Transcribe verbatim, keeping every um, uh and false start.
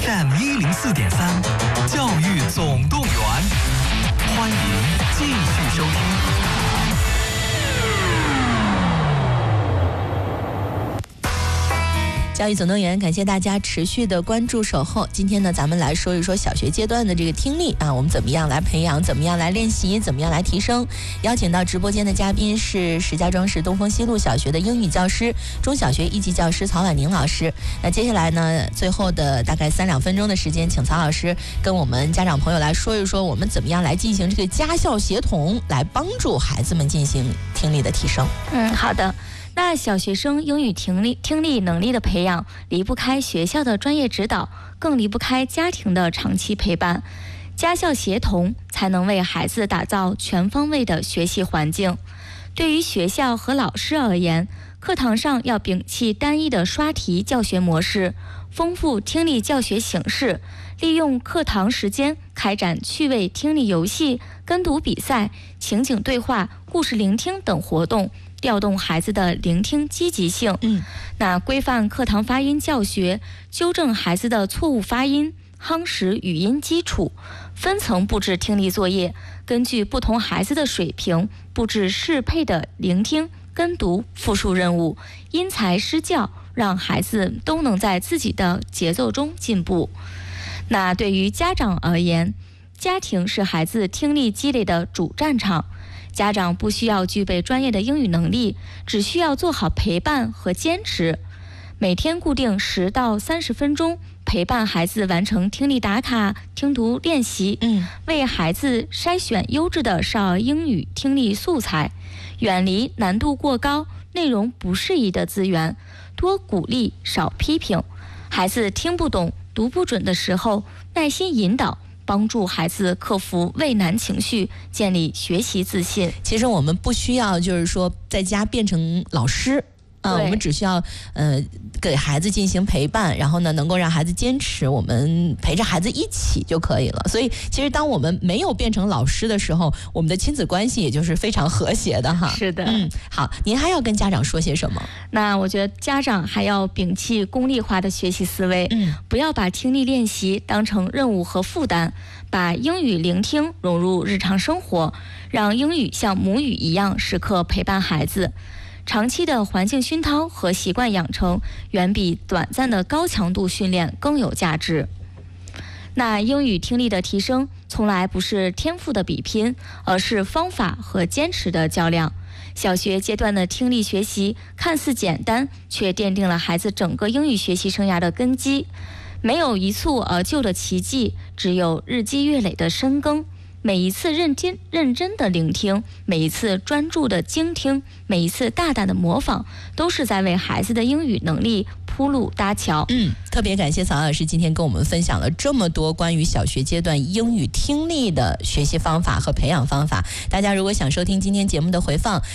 F M 一零四点三，教育总动员，欢迎继续收听。 教育总动员，感谢大家持续的关注守候。今天呢，咱们来说一说小学阶段的这个听力啊，我们怎么样来培养，怎么样来练习，怎么样来提升。邀请到直播间的嘉宾是石家庄市东风西路小学的英语教师、中小学一级教师曹婉宁老师。那接下来呢，最后的大概三两分钟的时间，请曹老师跟我们家长朋友来说一说，我们怎么样来进行这个家校协同，来帮助孩子们进行听力的提升。 嗯，好的。那小学生英语听力听力能力的培养，离不开学校的专业指导，更离不开家庭的长期陪伴。家校协同才能为孩子打造全方位的学习环境。对于学校和老师而言，课堂上要摒弃单一的刷题教学模式，丰富听力教学形式，利用课堂时间开展趣味听力游戏、跟读比赛、情景对话、故事聆听等活动，调动孩子的聆听积极性。 嗯， 那规范课堂发音教学，纠正孩子的错误发音，夯实语音基础，分层布置听力作业，根据不同孩子的水平布置适配的聆听、跟读、复述任务，因材施教，让孩子都能在自己的节奏中进步。那对于家长而言，家庭是孩子听力积累的主战场。家长不需要具备专业的英语能力，只需要做好陪伴和坚持。每天固定十到三十分钟，陪伴孩子完成听力打卡、听读练习， 嗯， 为孩子筛选优质的少儿英语听力素材，远离难度过高、内容不适宜的资源，多鼓励，少批评。孩子听不懂、读不准的时候，耐心引导，帮助孩子克服畏难情绪，建立学习自信。 其实我们不需要就是说在家变成老师啊、呃，我们只需要呃给孩子进行陪伴，然后呢能够让孩子坚持，我们陪着孩子一起就可以了。所以其实当我们没有变成老师的时候，我们的亲子关系也就是非常和谐的哈。 是的， 嗯，好，您还要跟家长说些什么？ 那我觉得家长还要摒弃功利化的学习思维， 嗯， 不要把听力练习当成任务和负担，把英语聆听融入日常生活，让英语像母语一样时刻陪伴孩子。长期的环境熏陶和习惯养成，远比短暂的高强度训练更有价值。那英语听力的提升，从来不是天赋的比拼，而是方法和坚持的较量。小学阶段的听力学习看似简单，却奠定了孩子整个英语学习生涯的根基。没有一蹴而就的奇迹，只有日积月累的深耕。每一次认真认真的聆听，每一次专注的倾听，每一次大胆的模仿，都是在为孩子的英语能力铺路搭桥。 嗯，特别感谢曹老师今天跟我们分享了这么多关于小学阶段英语听力的学习方法和培养方法。大家如果想收听今天节目的回放，